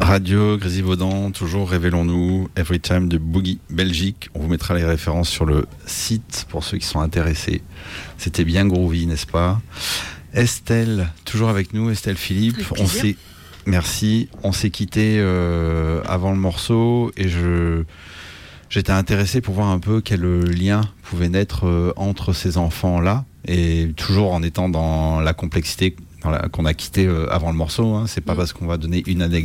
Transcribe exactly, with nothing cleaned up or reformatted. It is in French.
Radio Grésivaudan, toujours Révélons-nous, Every Time de Boogie Belgique. On vous mettra les références sur le site pour ceux qui sont intéressés. C'était bien groovy, n'est-ce pas? Estelle, toujours avec nous, Estelle Philippe. On s'est, merci. On s'est quitté euh, avant le morceau et je, j'étais intéressé pour voir un peu quel lien pouvait naître euh, entre ces enfants-là, et toujours en étant dans la complexité dans la, qu'on a quitté euh, avant le morceau. Hein. C'est pas mmh. parce qu'on va donner une anecdote